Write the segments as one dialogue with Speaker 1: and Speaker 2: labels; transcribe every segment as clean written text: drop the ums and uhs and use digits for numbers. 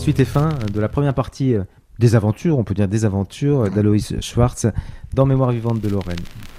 Speaker 1: Suite et fin de la première partie des aventures, on peut dire des aventures d'Aloïs Schwartz dans Mémoire vivante de Lorraine.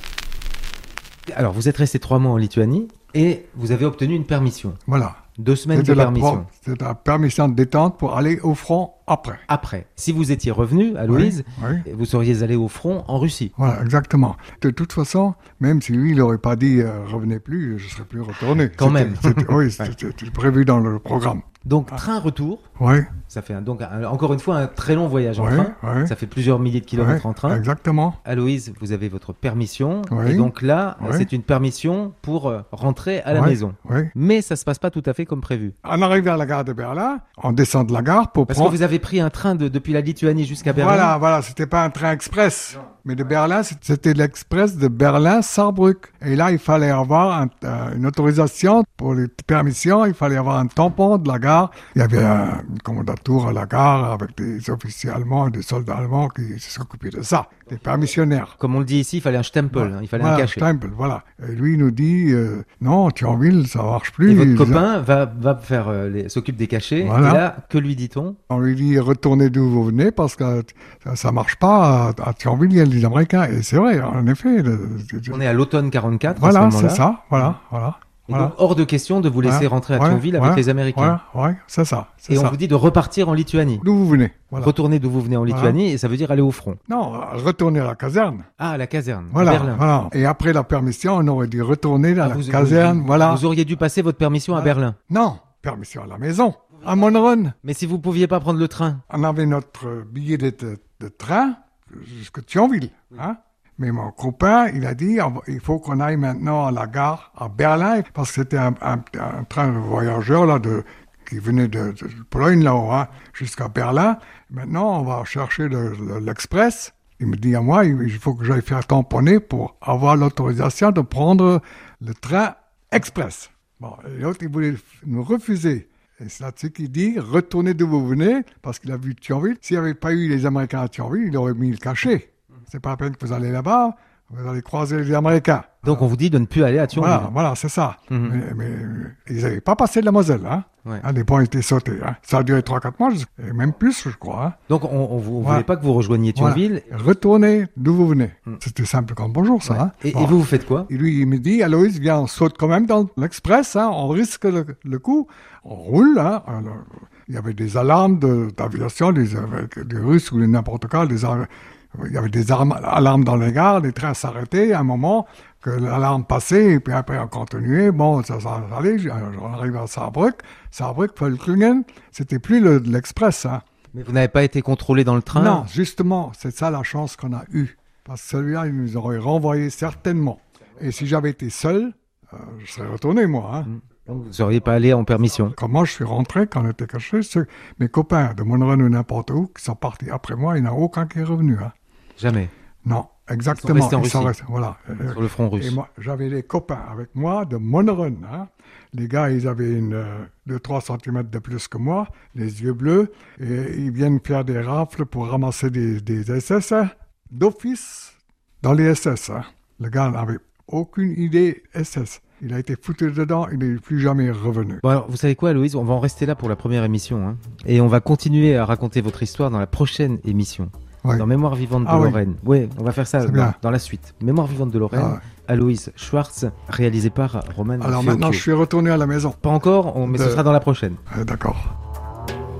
Speaker 1: Alors, vous êtes resté 3 mois en Lituanie et vous avez obtenu une permission.
Speaker 2: Voilà.
Speaker 1: 2 semaines de permission.
Speaker 2: C'était la permission de détente pour aller au front après.
Speaker 1: Après. Si vous étiez revenu, Aloïs,
Speaker 2: oui.
Speaker 1: vous seriez allé au front en Russie.
Speaker 2: Voilà, exactement. De toute façon, même si lui, il n'aurait pas dit revenez plus, je ne serais plus retourné.
Speaker 1: Quand même.
Speaker 2: C'était prévu dans le programme.
Speaker 1: Donc, train-retour.
Speaker 2: Oui.
Speaker 1: Ça fait encore une fois un très long voyage en train.
Speaker 2: Oui.
Speaker 1: Ça fait plusieurs milliers de kilomètres en train.
Speaker 2: Exactement.
Speaker 1: Aloïs, vous avez votre permission.
Speaker 2: Oui.
Speaker 1: Et donc là,
Speaker 2: Oui.
Speaker 1: c'est une permission pour rentrer à la maison.
Speaker 2: Oui.
Speaker 1: Mais ça se passe pas tout à fait comme prévu.
Speaker 2: On arrive à la gare de Berlin, on descend de la gare pour
Speaker 1: Parce
Speaker 2: prendre...
Speaker 1: que vous avez pris un train depuis la Lituanie jusqu'à Berlin.
Speaker 2: Voilà, c'était pas un train express. Non. Mais de Berlin, c'était l'express de Berlin-Saarbrück. Et là, il fallait avoir une autorisation pour les permissions. Il fallait avoir un tampon de la gare. Il y avait une commandature à la gare avec des officiers allemands et des soldats allemands qui s'occupaient de ça. Des permissionnaires.
Speaker 1: Comme on le dit ici, il fallait un stempel. Il fallait un cachet.
Speaker 2: Stempel, voilà. Et lui, il nous dit, non, Thionville, ça marche plus.
Speaker 1: Et votre copain va faire, s'occupe des cachets.
Speaker 2: Voilà.
Speaker 1: Et là, que lui dit-on?
Speaker 2: On lui dit, retournez d'où vous venez parce que ça marche pas. À Thionville, il y a les Américains. Et c'est vrai, en effet.
Speaker 1: On est à l'automne 44
Speaker 2: voilà,
Speaker 1: à ce moment-là.
Speaker 2: C'est ça, voilà.
Speaker 1: Et donc, hors de question de vous laisser rentrer à Thionville avec les Américains.
Speaker 2: Ouais, c'est ça.
Speaker 1: Et on vous dit de repartir en Lituanie.
Speaker 2: D'où vous venez. Voilà.
Speaker 1: Retourner d'où vous venez en Lituanie, et ça veut dire aller au front.
Speaker 2: Non, retourner à la caserne.
Speaker 1: Ah, à la caserne,
Speaker 2: voilà,
Speaker 1: à Berlin.
Speaker 2: Voilà. Et après la permission, on aurait dû retourner à la caserne. Voilà.
Speaker 1: Vous auriez dû passer votre permission à Berlin.
Speaker 2: Non, permission à la maison, à Monron.
Speaker 1: Mais si vous pouviez pas prendre le train.
Speaker 2: On avait notre billet de train jusqu'à Thionville. Hein. Mais mon copain, il a dit, il faut qu'on aille maintenant à la gare à Berlin, parce que c'était un train de voyageurs là, qui venait de Pologne là-haut, hein, jusqu'à Berlin. Maintenant, on va chercher l'express. Il me dit à moi, il faut que j'aille faire tamponner pour avoir l'autorisation de prendre le train express. Bon, et l'autre, il voulait nous refuser. Et c'est là-dessus qu'il dit, retournez d'où vous venez, parce qu'il a vu Thionville. S'il n'y avait pas eu les Américains à Thionville, il aurait mis le cachet. C'est pas la peine que vous allez là-bas, vous allez croiser les Américains.
Speaker 1: Donc on vous dit de ne plus aller à Thionville.
Speaker 2: Voilà, c'est ça. Mais ils n'avaient pas passé de la Moselle. Hein. Ouais. Les ponts étaient sautés. Hein. Ça a duré 3-4 mois, et même plus, je crois. Hein.
Speaker 1: Donc on voulait pas que vous rejoigniez Thionville.
Speaker 2: Voilà. Retournez d'où vous venez. C'était simple comme bonjour, ça. Ouais. Hein.
Speaker 1: Et vous faites quoi?
Speaker 2: Et lui, il me dit, Aloïs, viens, on saute quand même dans l'express, hein, on risque le coup. On roule. Hein. Alors, il y avait des alarmes d'aviation, des Russes ou n'importe quoi, il y avait des alarmes dans les gares, les trains s'arrêtaient à un moment, que l'alarme passait, et puis après on continuait. Bon, ça allait, on arrive à Saarbrück, Völklingen, c'était plus l'express. Hein.
Speaker 1: Mais vous n'avez pas été contrôlé dans le train?
Speaker 2: Non, justement, c'est ça la chance qu'on a eue. Parce que celui-là, il nous aurait renvoyé certainement. Et si j'avais été seul, je serais retourné, moi. Hein.
Speaker 1: Donc vous ne seriez pas allé en permission?
Speaker 2: Comment je suis rentré quand on était cachés? Mes copains de Monron ou n'importe où qui sont partis après moi, il n'y en a aucun qui est revenu. Hein.
Speaker 1: Jamais?
Speaker 2: Non, exactement.
Speaker 1: Ils sont restés
Speaker 2: voilà.
Speaker 1: Sur le front russe.
Speaker 2: Et moi, j'avais des copains avec moi de Monron. Hein. Les gars, ils avaient 2-3 cm de plus que moi, les yeux bleus, et ils viennent faire des rafles pour ramasser des SS hein, d'office dans les SS. Hein. Le gars n'avait aucune idée SS. Il a été foutu dedans, il n'est plus jamais revenu.
Speaker 1: Bon alors, vous savez quoi, Aloïs, on va en rester là pour la première émission. Hein, et on va continuer à raconter votre histoire dans la prochaine émission. Oui. Dans Mémoire vivante de Lorraine. Oui, on va faire ça dans la suite. Mémoire vivante de Lorraine, Aloïs Schwartz, réalisé par Roman.
Speaker 2: Alors maintenant, je suis retourné à la maison.
Speaker 1: Pas encore, mais ce sera dans la prochaine.
Speaker 2: D'accord.